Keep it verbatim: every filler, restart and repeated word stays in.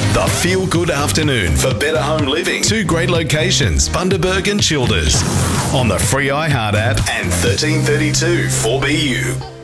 The Feel Good Afternoon for better home living. Two great locations, Bundaberg and Childers. On the free iHeart app and thirteen thirty-two four B U.